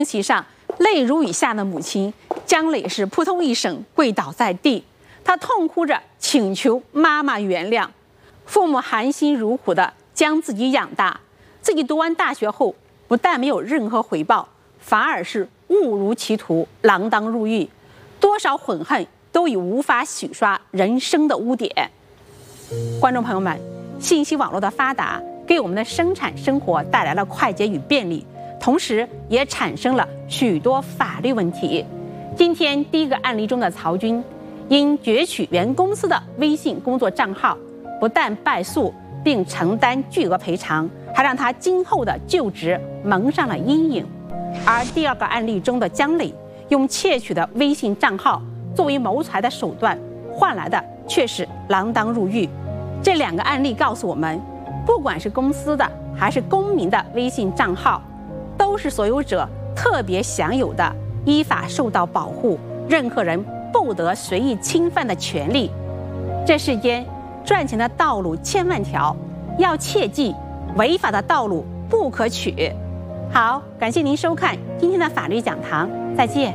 席上，泪如雨下的母亲江磊是扑通一声跪倒在地，他痛哭着请求妈妈原谅。父母含辛茹苦的将自己养大，自己读完大学后，不但没有任何回报，反而是误入歧途，锒铛入狱。多少悔恨都已无法洗刷人生的污点。观众朋友们，信息网络的发达给我们的生产生活带来了快捷与便利，同时也产生了许多法律问题。今天第一个案例中的曹军，因攫取原公司的微信工作账号，不但败诉，并承担巨额赔偿，还让他今后的就职蒙上了阴影。而第二个案例中的江磊，用窃取的微信账号作为谋财的手段，换来的却是锒铛入狱。这两个案例告诉我们，不管是公司的还是公民的微信账号，都是所有者特别享有的、依法受到保护、任何人不得随意侵犯的权利。这世间赚钱的道路千万条，要切记违法的道路不可取。好，感谢您收看今天的法律讲堂，再见。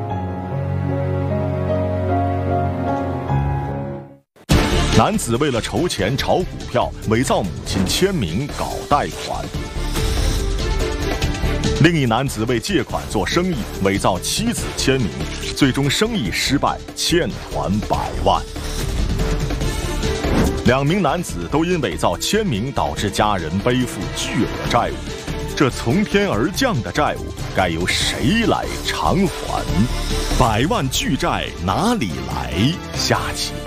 男子为了筹钱炒股票，伪造母亲签名搞贷款。另一男子为借款做生意，伪造妻子签名，最终生意失败，欠还100万。2名男子都因伪造签名导致家人背负巨额债务，这从天而降的债务该由谁来偿还？100万巨债哪里来？下期